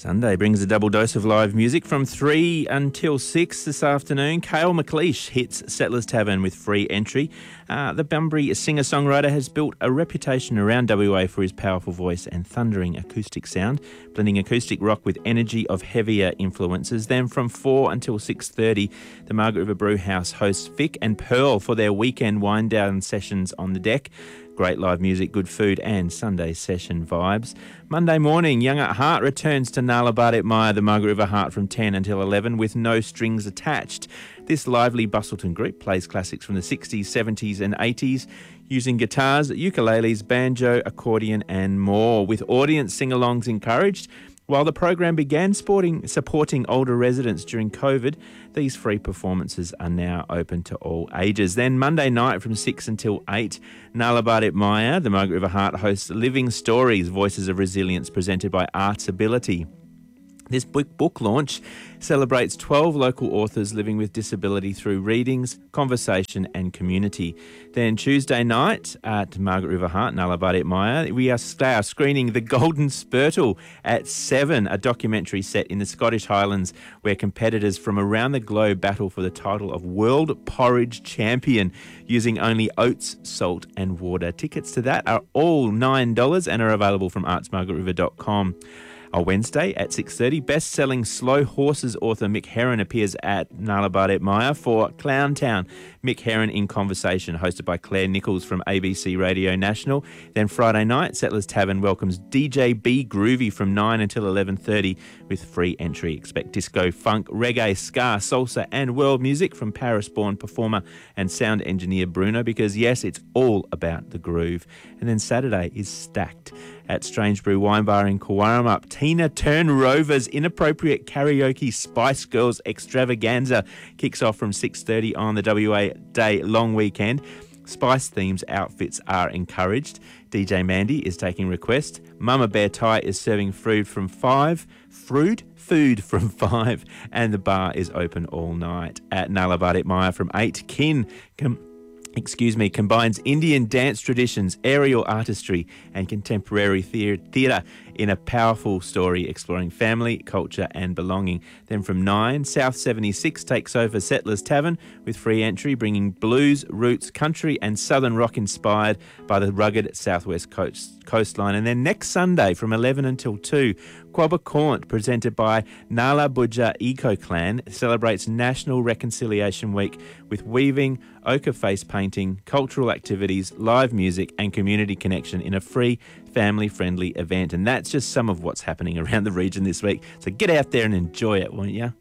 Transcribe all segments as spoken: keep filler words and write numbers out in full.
Sunday brings a double dose of live music from three until six this afternoon. Cale McLeish hits Settlers Tavern with free entry. Uh, the Bunbury singer-songwriter has built a reputation around W A for his powerful voice and thundering acoustic sound, blending acoustic rock with energy of heavier influences. Then from four until six thirty, the Margaret River Brew House hosts Vic and Pearl for their weekend wind-down sessions on the deck. Great live music, good food and Sunday session vibes. Monday morning, Young at Heart returns to Nala Bardet Maya, the Margaret River Heart, from ten until eleven with no strings attached. This lively Bustleton group plays classics from the sixties, seventies and eighties using guitars, ukuleles, banjo, accordion and more, with audience sing-alongs encouraged. While the program began sporting, supporting older residents during COVID, these free performances are now open to all ages. Then Monday night from six until eight, Nala Bardet Maya, the Margaret River Heart, hosts Living Stories, Voices of Resilience, presented by Arts Ability. This book, book launch celebrates twelve local authors living with disability through readings, conversation and community. Then Tuesday night at Margaret River Heart, Nala Bardet Maya, we are screening The Golden Spurtle at seven, a documentary set in the Scottish Highlands where competitors from around the globe battle for the title of World Porridge Champion using only oats, salt and water. Tickets to that are all nine dollars and are available from arts margaret river dot com. On Wednesday at six thirty, best-selling Slow Horses author Mick Herron appears at Nala Bardet Maya for Clowntown. Mick Herron in Conversation, hosted by Claire Nichols from A B C Radio National. Then Friday night, Settlers Tavern welcomes D J B Groovy from nine until eleven thirty with free entry. Expect disco, funk, reggae, ska, salsa and world music from Paris-born performer and sound engineer Bruno, because yes, it's all about the groove. And then Saturday is stacked. At Strange Brew Wine Bar in Cowarup, Tina Turn Rover's Inappropriate Karaoke Spice Girls Extravaganza kicks off from six thirty on the W A Day long weekend. Spice themes outfits are encouraged. D J Mandy is taking requests. Mama Bear Thai is serving food from five. Fruit? Food from five. And the bar is open all night. At Nala Bardet Maya from eight, Kin... Com- excuse me, combines Indian dance traditions, aerial artistry and contemporary theatre in a powerful story exploring family, culture and belonging. Then from nine, South seventy-six takes over Settlers Tavern with free entry, bringing blues, roots, country and southern rock inspired by the rugged southwest coast, coastline. And then next Sunday from eleven until two, Quabbacaunt, presented by Nala Budja Eco Clan, celebrates National Reconciliation Week with weaving, ochre face painting, cultural activities, live music and community connection in a free, family-friendly event. And that's just some of what's happening around the region this week. So get out there and enjoy it, won't you?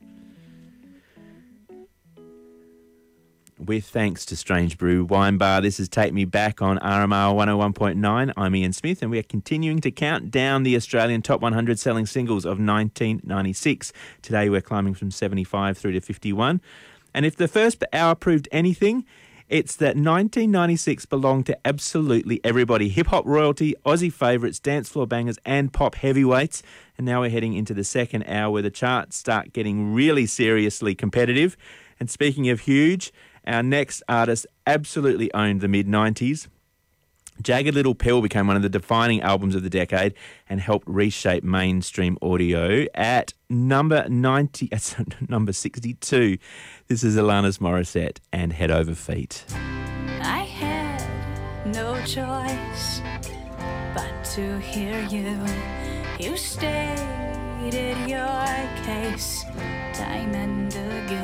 With thanks to Strange Brew Wine Bar, this is Take Me Back on R M R one oh one point nine. I'm Ian Smith and we are continuing to count down the Australian top one hundred selling singles of nineteen ninety-six. Today we're climbing from seventy-five through to fifty-one. And if the first hour proved anything, it's that nineteen ninety-six belonged to absolutely everybody. Hip-hop royalty, Aussie favourites, dance floor bangers and pop heavyweights. And now we're heading into the second hour where the charts start getting really seriously competitive. And speaking of huge, our next artist absolutely owned the mid nineties. Jagged Little Pill became one of the defining albums of the decade and helped reshape mainstream audio. At number ninety, at number sixty-two, this is Alanis Morissette and Head Over Feet. I had no choice but to hear you. You stated your case time and again.